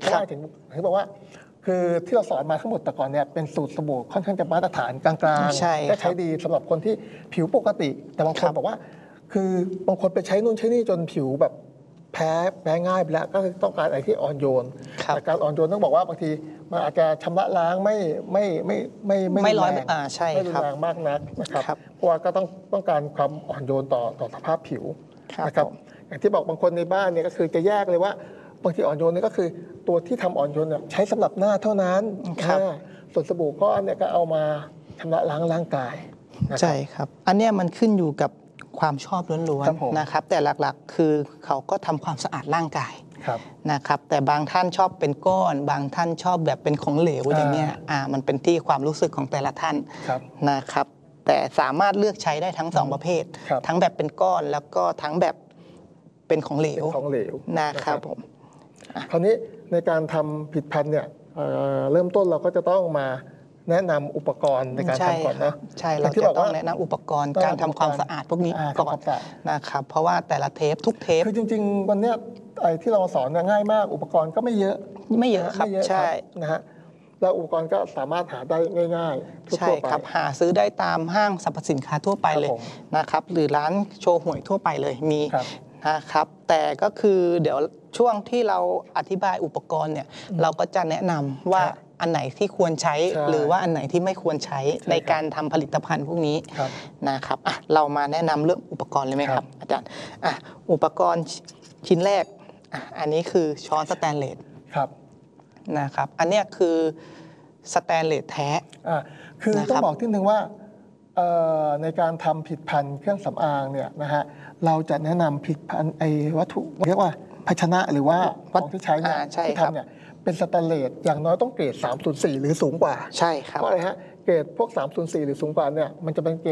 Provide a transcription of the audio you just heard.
ะว่าถึงบอกว่าคือที่เราสอนมาทั้งหมดแต่ก่อนเนี่ยเป็นสูตรสบู่ค่อนข้างจะมาตรฐานกลางๆก็ใช้ดีสำหรับคนที่ผิวปกติแต่บางคนบอกว่าคือบางคนไปใช้นู่นใช้นี่จนผิวแบบแพ้ง่ายไปแล้วก็ต้องการอะไรที่อ่อนโยนแต่การอ่อนโยนต้องบอกว่าบางทีมันอาจจะชำระล้างไม่ร้อยใช่ไม่รุนแรงมากนักนะครับเพราะว่าก็ต้องการความอ่อนโยนต่อสภาพผิวนะครับอย่างที่บอกบางคนในบ้านเนี่ยก็คือจะแยกเลยว่าบางทีอ่อนโยนนี่ก็คือตัวที่ทำอ่อนโยนเนี่ยใช้สำหรับหน้าเท่านั้นส่วนสบู่ก้อนเนี่ยก็เอามาชำระล้างร่างกายใช่ครับอันนี้มันขึ้นอยู่กับความชอบล้วนๆนะครับแต่หลักๆคือเขาก็ทำความสะอาดร่างกายนะครับแต่บางท่านชอบเป็นก้อนบางท่านชอบแบบเป็นของเหลวอย่างเงี้ยมันเป็นที่ความรู้สึกของแต่ละท่านนะครับแต่สามารถเลือกใช้ได้ทั้ง2ประเภททั้งแบบเป็นก้อนแล้วก็ทั้งแบบเป็นของเหลวนะครับผมคราวนี้ในการทำผลิตภัณฑ์เนี่ยเริ่มต้นเราก็จะต้องมาแนะนำอุปกรณ์ในการทำก่อนนะใช่เราจะต้องแนะนำอุปกรณ์การทำความสะอาดพวกนี้ก่อนนะครับเพราะว่าแต่ละเทปทุกเทปคือจริงๆวันนี้ไอ้ที่เราสอนง่ายมากอุปกรณ์ก็ไม่เยอะครับใช่นะฮะแล้วอุปกรณ์ก็สามารถหาได้ง่ายๆทั่วไปใช่ครับหาซื้อได้ตามห้างสรรพสินค้าทั่วไปเลยนะครับหรือร้านโชว์หวยทั่วไปเลยมีนะครับแต่ก็คือเดี๋ยวช่วงที่เราอธิบายอุปกรณ์เนี่ยเราก็จะแนะนำว่าอันไหนที่ควรใช้หรือว่าอันไหนที่ไม่ควรใช้ในการทำผลิตภัณฑ์พวกนี้นะครับเรามาแนะนำเรื่องอุปกรณ์เลยไหมครับอาจารย์อุปกรณ์ชิ้นแรกอันนี้คือช้อนสแตนเลสนะครับอันนี้คือสแตนเลสแท้คือต้องบอกที่หนึ่งว่าในการทำผลิตภัณฑ์เครื่องสำอางเนี่ยนะฮะเราจะแนะนำผลิตภัณฑ์วัตถุเรียกว่าภาชนะหรือว่าของที่ใช้เนี่ยที่ทำเนี่ยเป็นสแตนเลสอย่างน้อยต้องเกรด304หรือสูงกว่าใช่ครับเพราะอะไรฮะเกรดพวก304หรือสูงกว่าเนี่ยมันจะเป็นเกรด